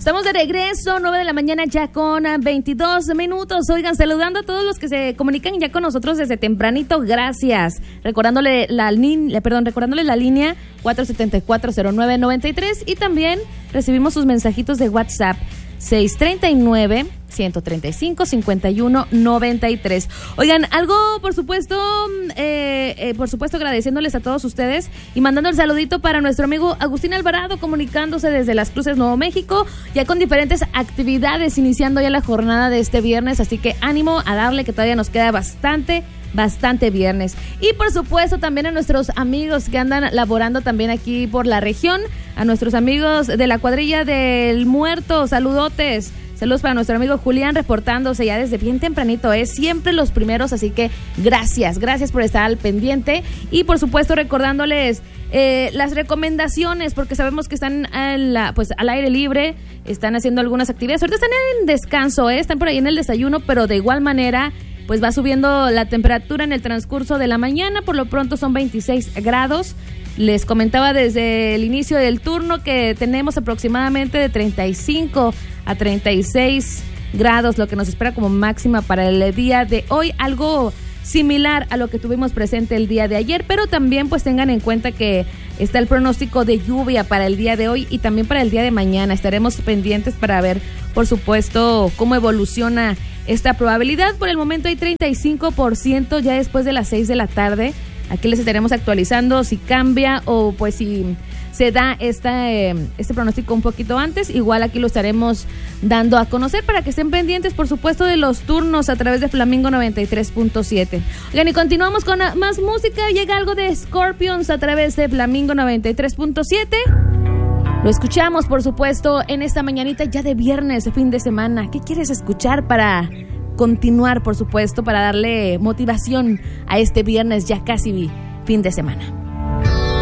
Estamos de regreso, 9 de la mañana ya con 22 minutos. Oigan, saludando a todos los que se comunican ya con nosotros desde tempranito, gracias. Recordándole la línea 474-0993 y también recibimos sus mensajitos de WhatsApp 639-135-5193. Oigan, algo por supuesto agradeciéndoles a todos ustedes y mandando el saludito para nuestro amigo Agustín Alvarado, comunicándose desde Las Cruces, Nuevo México, ya con diferentes actividades, iniciando ya la jornada de este viernes, así que ánimo a darle, que todavía nos queda bastante viernes. Y por supuesto también a nuestros amigos que andan laborando también aquí por la región, a nuestros amigos de la cuadrilla del Muerto, saludotes. Saludos para nuestro amigo Julián, reportándose ya desde bien tempranito, siempre los primeros, así que gracias por estar al pendiente. Y por supuesto recordándoles las recomendaciones, porque sabemos que están al aire libre, están haciendo algunas actividades. Ahorita están en descanso, están por ahí en el desayuno, pero de igual manera pues va subiendo la temperatura en el transcurso de la mañana. Por lo pronto son 26 grados. Les comentaba desde el inicio del turno que tenemos aproximadamente de 35 a 36 grados, lo que nos espera como máxima para el día de hoy. Algo similar a lo que tuvimos presente el día de ayer, pero también pues tengan en cuenta que está el pronóstico de lluvia para el día de hoy y también para el día de mañana. Estaremos pendientes para ver, por supuesto, cómo evoluciona esta probabilidad. Por el momento hay 35% ya después de las 6 de la tarde. Aquí les estaremos actualizando si cambia o pues si se da este pronóstico un poquito antes. Igual aquí lo estaremos dando a conocer para que estén pendientes, por supuesto, de los turnos a través de Flamingo 93.7. Oigan, y continuamos con más música. Llega algo de Scorpions a través de Flamingo 93.7. Lo escuchamos, por supuesto, en esta mañanita ya de viernes, fin de semana. ¿Qué quieres escuchar para continuar, por supuesto, para darle motivación a este viernes ya casi fin de semana?